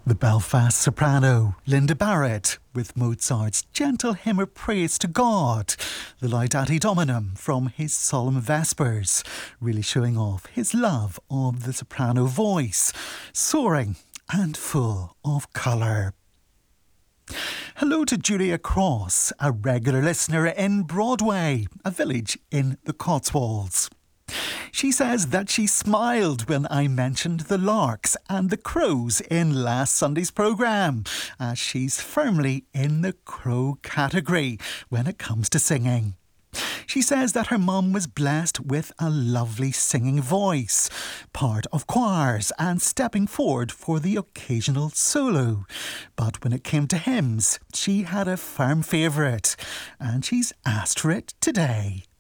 The Belfast soprano Linda Barrett with Mozart's gentle hymn of praise to God, the Laudate Dominum from his Solemn Vespers, really showing off his love of the soprano voice, soaring and full of colour. Hello to Julia Cross, a regular listener in Broadway, a village in the Cotswolds. She says that she smiled when I mentioned the larks and the crows in last Sunday's programme, as she's firmly in the crow category when it comes to singing. She says that her mum was blessed with a lovely singing voice, part of choirs and stepping forward for the occasional solo. But when it came to hymns, she had a firm favourite, and she's asked for it today.